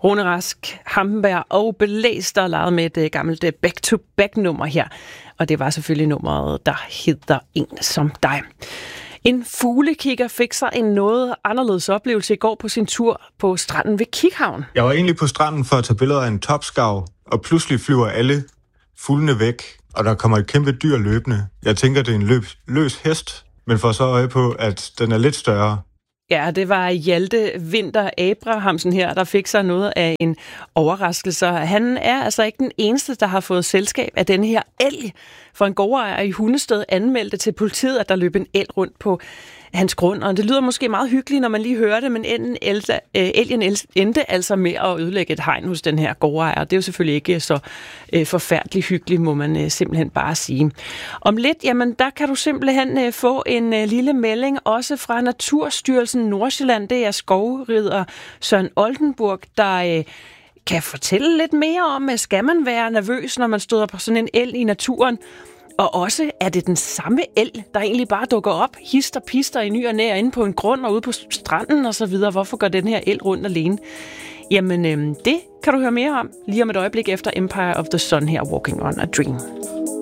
Rune Rask, Hampenberg og Blæst, der legede med et gammelt back-to-back-nummer her. Og det var selvfølgelig nummeret, der hedder En som dig. En fuglekigger fik sig en noget anderledes oplevelse i går på sin tur på stranden ved Kikhavn. Jeg var egentlig på stranden for at tage billeder af en topskarv, og pludselig flyver alle fuglene væk, og der kommer et kæmpe dyr løbende. Jeg tænker, det er en løs hest, men får så øje på, at den er lidt større. Ja, det var Hjalte Winther Abrahamsen her, der fik sig noget af en overraskelse. Han er altså ikke den eneste, der har fået selskab af denne her elg. For en gårdejer i Hundested anmeldte til politiet, at der løb en elg rundt på hans grund. Og det lyder måske meget hyggeligt, når man lige hører det, men elgen endte altså med at ødelægge et hegn hos den her gårdejer. Det er jo selvfølgelig ikke så forfærdeligt hyggeligt, må man simpelthen bare sige. Om lidt, jamen der kan du simpelthen få en lille melding, også fra Naturstyrelsen Nordsjælland. Det er skovrider Søren Oldenburg, der kan fortælle lidt mere om, skal man være nervøs, når man støder på sådan en elg i naturen? Og også, er det den samme elg, der egentlig bare dukker op, hister pister i ny og næ, inde på en grund og ude på stranden og så videre? Hvorfor går den her elg rundt alene? Jamen, det kan du høre mere om lige om et øjeblik efter Empire of the Sun her, Walking on a Dream.